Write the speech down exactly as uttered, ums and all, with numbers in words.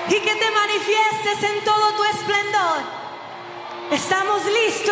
y que te manifiestes en todo tu esplendor. Estamos listos.